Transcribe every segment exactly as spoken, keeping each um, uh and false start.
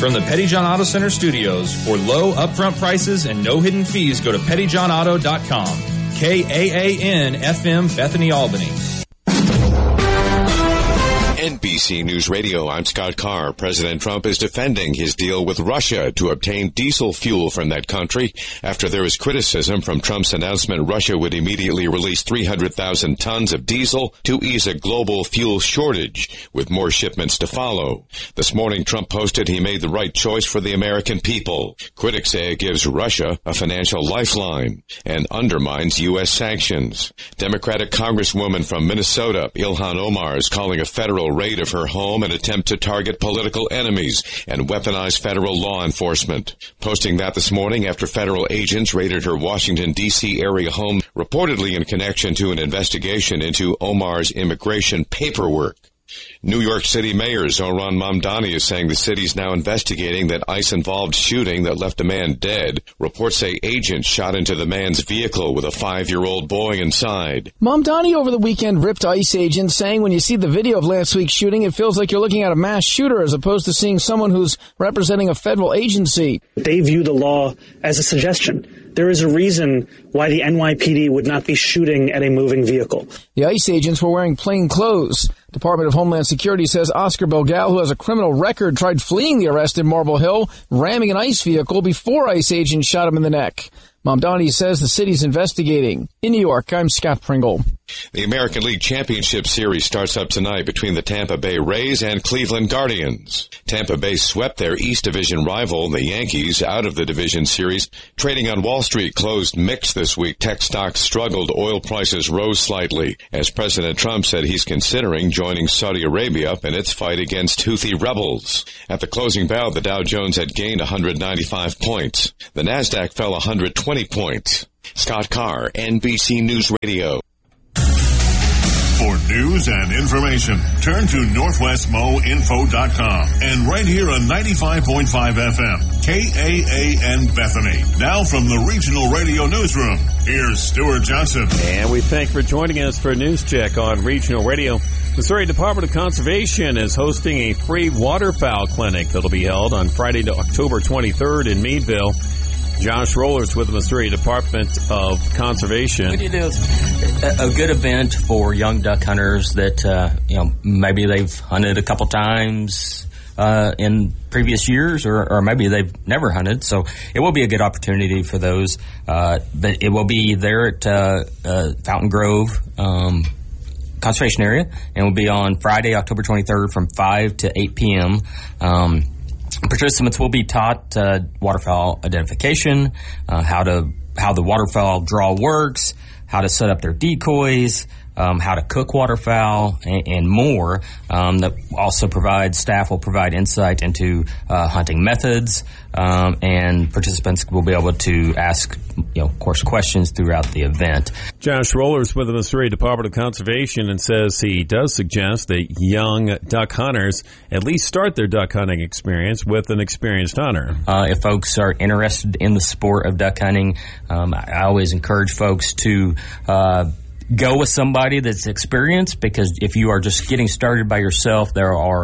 From the Petty John Auto Center studios, for low upfront prices and no hidden fees, go to petty john auto dot com. K A A N F M Bethany, Albany. N B C News Radio, I'm Scott Carr. President Trump is defending his deal with Russia to obtain diesel fuel from that country after there is criticism from Trump's announcement Russia would immediately release three hundred thousand tons of diesel to ease a global fuel shortage, with more shipments to follow. This morning, Trump posted he made the right choice for the American people. Critics say it gives Russia a financial lifeline and undermines U S sanctions. Democratic Congresswoman from Minnesota, Ilhan Omar, is calling a federal raid of her home an attempt to target political enemies and weaponize federal law enforcement. Posting that this morning after federal agents raided her Washington, D C area home, reportedly in connection to an investigation into Omar's immigration paperwork. New York City Mayor Zohran Mamdani is saying the city's now investigating that ICE-involved shooting that left a man dead. Reports say agents shot into the man's vehicle with a five-year-old boy inside. Mamdani over the weekend ripped ICE agents, saying when you see the video of last week's shooting, it feels like you're looking at a mass shooter as opposed to seeing someone who's representing a federal agency. They view the law as a suggestion. There is a reason why the N Y P D would not be shooting at a moving vehicle. The ICE agents were wearing plain clothes. Department of Homeland Security says Oscar Belgal, who has a criminal record, tried fleeing the arrest in Marble Hill, ramming an ICE vehicle before ICE agents shot him in the neck. Mamdani says the city's investigating. In New York, I'm Scott Pringle. The American League Championship Series starts up tonight between the Tampa Bay Rays and Cleveland Guardians. Tampa Bay swept their East Division rival, the Yankees, out of the division series. Trading on Wall Street closed mixed this week. Tech stocks struggled. Oil prices rose slightly as President Trump said he's considering joining Saudi Arabia in its fight against Houthi rebels. At the closing bell, the Dow Jones had gained one hundred ninety-five points. The Nasdaq fell one hundred twenty points. Scott Carr, N B C News Radio. For news and information, turn to northwest mo info dot com and right here on ninety-five point five F M, K A A N Bethany. Now from the Regional Radio Newsroom, here's Stuart Johnson. And we thank you for joining us for a news check on Regional Radio. Missouri Department of Conservation is hosting a free waterfowl clinic that'll be held on Friday, October twenty-third in Meadville. Josh Rollers with the Missouri Department of Conservation. What it is a, a good event for young duck hunters that, uh, you know, maybe they've hunted a couple times uh, in previous years, or, or maybe they've never hunted. So it will be a good opportunity for those. Uh, but it will be there at uh, uh, Fountain Grove um, Conservation Area, and will be on Friday, October twenty-third from five to eight p.m. Um Participants will be taught uh, waterfowl identification, uh, how to how the waterfowl draw works, how to set up their decoys, um, how to cook waterfowl, and, and more. Um, that also provides staff will provide insight into uh, hunting methods, um, and participants will be able to ask, you know, of course, questions throughout the event. Josh Rollers with the Missouri Department of Conservation, and says he does suggest that young duck hunters at least start their duck hunting experience with an experienced hunter. Uh, if folks are interested in the sport of duck hunting, um, I, I always encourage folks to uh, go with somebody that's experienced, because if you are just getting started by yourself, there are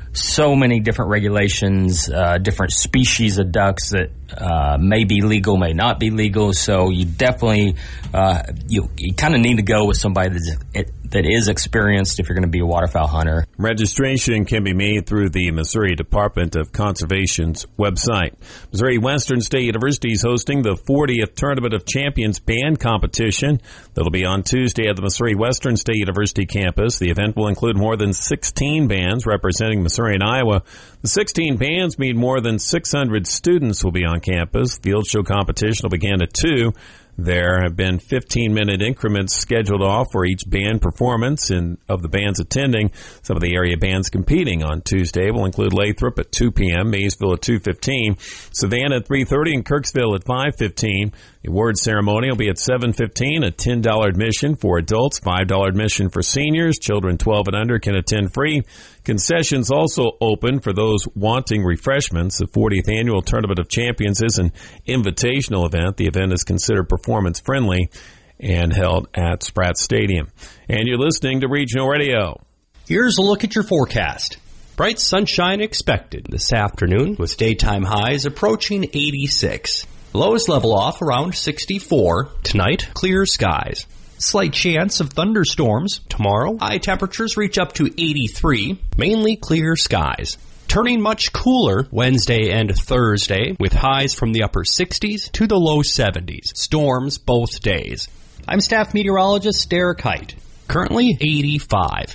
so many different regulations, uh, different species of ducks that uh, may be legal, may not be legal. So you definitely, uh, you, you kind of need to go with somebody that's, that is experienced if you're going to be a waterfowl hunter. Registration can be made through the Missouri Department of Conservation's website. Missouri Western State University is hosting the fortieth Tournament of Champions Band Competition. That'll be on Tuesday at the Missouri Western State University campus. The event will include more than sixteen bands representing Missouri and Iowa. The sixteen bands mean more than six hundred students will be on campus. Field show competition will begin at two. There have been fifteen-minute increments scheduled off for each band performance and of the bands attending. Some of the area bands competing on Tuesday will include Lathrop at two p.m., Maysville at two fifteen, Savannah at three thirty, and Kirksville at five fifteen. The award ceremony will be at seven fifteen, a ten dollars admission for adults, five dollars admission for seniors. Children twelve and under can attend free. Concessions also open for those wanting refreshments. The fortieth Annual Tournament of Champions is an invitational event. The event is considered performance-friendly and held at Spratt Stadium. And you're listening to Regional Radio. Here's a look at your forecast. Bright sunshine expected this afternoon with daytime highs approaching eighty-six. Lows level off around sixty-four. Tonight, clear skies. Slight chance of thunderstorms. Tomorrow, high temperatures reach up to eighty-three. Mainly clear skies. Turning much cooler Wednesday and Thursday with highs from the upper sixties to the low seventies. Storms both days. I'm staff meteorologist Derek Height. Currently eighty-five.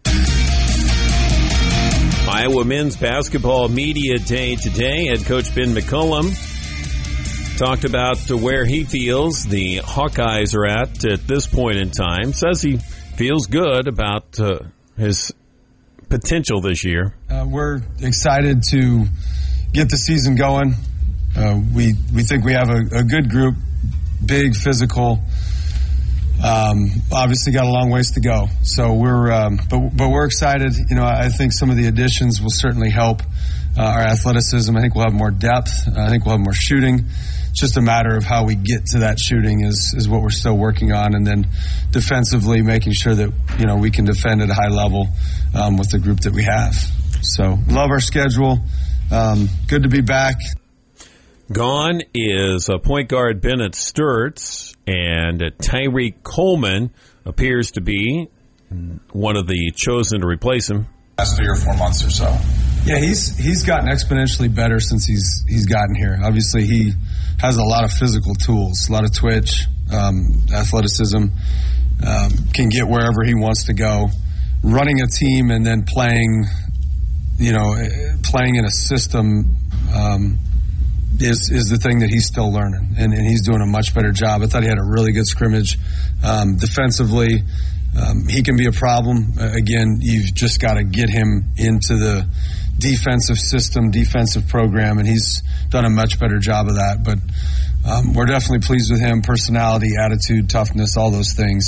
Iowa men's basketball media day today. Head coach Ben McCollum talked about where he feels the Hawkeyes are at at this point in time. Says he feels good about uh, his potential this year. Uh, we're excited to get the season going. Uh, we we think we have a, a good group, big, physical. Um, obviously got a long ways to go. So we're, um, but, but we're excited. You know, I think some of the additions will certainly help uh, our athleticism. I think we'll have more depth. I think we'll have more shooting. It's just a matter of how we get to that shooting is, is what we're still working on. And then defensively making sure that, you know, we can defend at a high level, um, with the group that we have. So love our schedule. Um, good to be back. Gone is uh, point guard Bennett Sturts, and uh, Tyreek Coleman appears to be one of the chosen to replace him. Last three or four months or so. Yeah, he's he's gotten exponentially better since he's he's gotten here. Obviously, he has a lot of physical tools, a lot of twitch, um, athleticism, um, can get wherever he wants to go. Running a team and then playing, you know, playing in a system. Um, Is, is the thing that he's still learning, and, and he's doing a much better job. I thought he had a really good scrimmage. Um, defensively, um, he can be a problem. Uh, again, you've just got to get him into the defensive system, defensive program, and he's done a much better job of that. But um, we're definitely pleased with him, personality, attitude, toughness, all those things.